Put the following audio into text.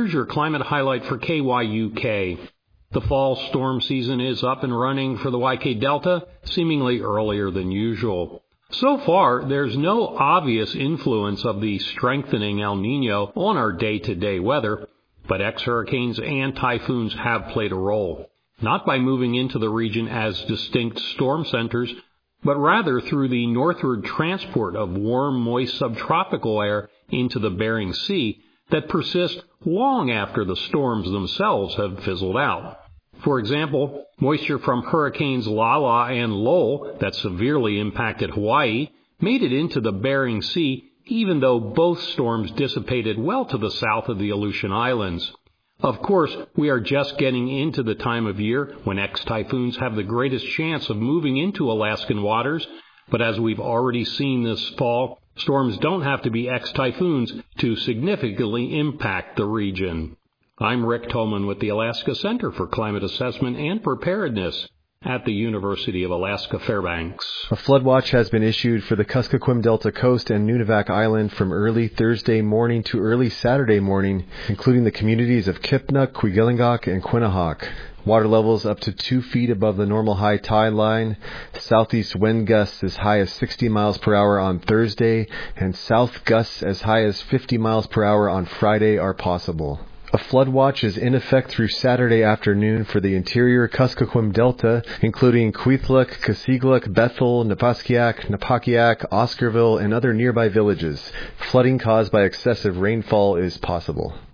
here's your climate highlight for KYUK. The fall storm season is up and running for the YK Delta, seemingly earlier than usual. So far, there's no obvious influence of the strengthening El Niño on our day-to-day weather, but ex-hurricanes and typhoons have played a role, not by moving into the region as distinct storm centers, but rather through the northward transport of warm, moist subtropical air into the Bering Sea that persists long after the storms themselves have fizzled out. For example, moisture from hurricanes Lala and Lowell that severely impacted Hawaii made it into the Bering Sea even though both storms dissipated well to the south of the Aleutian Islands. Of course, we are just getting into the time of year when ex-typhoons have the greatest chance of moving into Alaskan waters, but as we've already seen this fall, storms don't have to be ex-typhoons to significantly impact the region. I'm Rick Tolman with the Alaska Center for Climate Assessment and Preparedness at the University of Alaska Fairbanks. A flood watch has been issued for the Kuskokwim Delta coast and Nunivak Island from early Thursday morning to early Saturday morning, including the communities of Kipna, Kwigillingok, and Quinnahock. Water levels up to 2 feet above the normal high tide line. Southeast wind gusts as high as 60 miles per hour on Thursday, and south gusts as high as 50 miles per hour on Friday are possible. A flood watch is in effect through Saturday afternoon for the interior Kuskokwim Delta, including Kwethluk, Kasigluk, Bethel, Napaskiak, Napakiak, Oscarville, and other nearby villages. Flooding caused by excessive rainfall is possible.